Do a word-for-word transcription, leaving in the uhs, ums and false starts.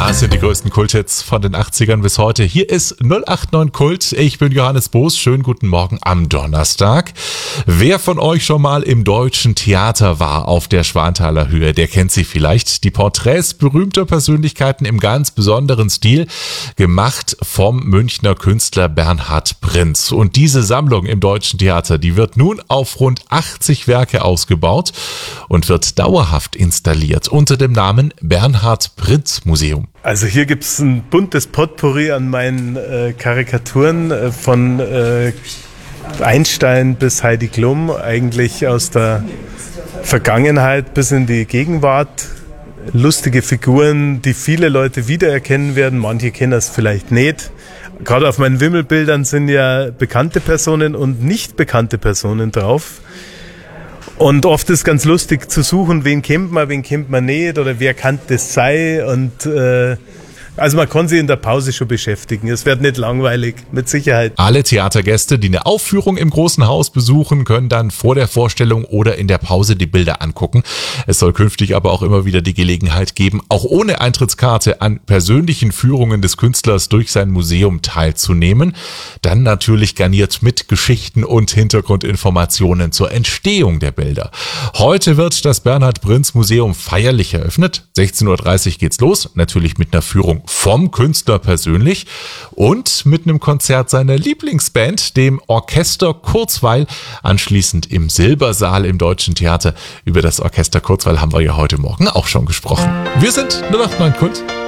Das sind die größten Kulthits von den achtzigern bis heute. Hier ist null acht neun Kult. Ich bin Johannes Boos. Schönen guten Morgen am Donnerstag. Wer von euch schon mal im Deutschen Theater war auf der Schwanthaler Höhe, der kennt sie vielleicht. Die Porträts berühmter Persönlichkeiten im ganz besonderen Stil, gemacht vom Münchner Künstler Bernhard Prinz. Und diese Sammlung im Deutschen Theater, die wird nun auf rund achtzig Werke ausgebaut und wird dauerhaft installiert unter dem Namen Bernhard Prinz Museum. Also hier gibt es ein buntes Potpourri an meinen äh, Karikaturen äh, von äh, Einstein bis Heidi Klum, eigentlich aus der Vergangenheit bis in die Gegenwart. Lustige Figuren, die viele Leute wiedererkennen werden, manche kennen es vielleicht nicht. Gerade auf meinen Wimmelbildern sind ja bekannte Personen und nicht bekannte Personen drauf. Und oft ist ganz lustig zu suchen, wen kennt man, wen kennt man nicht oder wer kann das sein. Und äh, also man kann sich in der Pause schon beschäftigen. Es wird nicht langweilig, mit Sicherheit. Alle Theatergäste, die eine Aufführung im Großen Haus besuchen, können dann vor der Vorstellung oder in der Pause die Bilder angucken. Es soll künftig aber auch immer wieder die Gelegenheit geben, auch ohne Eintrittskarte an persönlichen Führungen des Künstlers durch sein Museum teilzunehmen. Dann natürlich garniert mit Geschichten und Hintergrundinformationen zur Entstehung der Bilder. Heute wird das Bernhard Prinz Museum feierlich eröffnet. sechzehn Uhr dreißig geht's los, natürlich mit einer Führung vom Künstler persönlich und mit einem Konzert seiner Lieblingsband, dem Orchester Kurzweil, anschließend im Silbersaal im Deutschen Theater. Über das Orchester Kurzweil haben wir ja heute Morgen auch schon gesprochen. Wir sind null acht neun Kult.